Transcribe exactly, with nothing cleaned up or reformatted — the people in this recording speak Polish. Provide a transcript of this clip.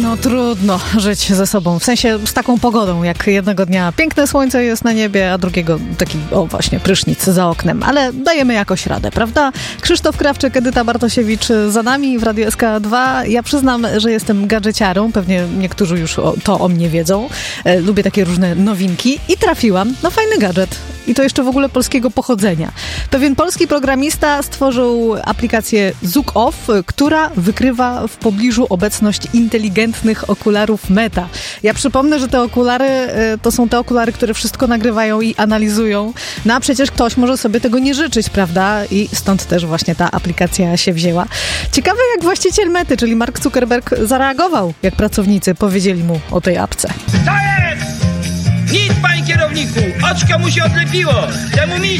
No trudno żyć ze sobą, w sensie z taką pogodą, jak jednego dnia piękne słońce jest na niebie, a drugiego taki, o właśnie, prysznic za oknem, ale dajemy jakoś radę, prawda? Krzysztof Krawczyk, Edyta Bartosiewicz za nami w Radiu S K dwa. Ja przyznam, że jestem gadżeciarą, pewnie niektórzy już o, to o mnie wiedzą. E, lubię takie różne nowinki i trafiłam na fajny gadżet. I to jeszcze w ogóle polskiego pochodzenia. Pewien polski programista stworzył aplikację Zook Off, która wykrywa w pobliżu obecność inteligentnych okularów Meta. Ja przypomnę, że te okulary to są te okulary, które wszystko nagrywają i analizują. No a przecież ktoś może sobie tego nie życzyć, prawda? I stąd też właśnie ta aplikacja się wzięła. Ciekawe, jak właściciel Mety, czyli Mark Zuckerberg, zareagował, jak pracownicy powiedzieli mu o tej apce. To jest! Nic, panie kierowniku! Oczko mu się odlepiło! Temu mi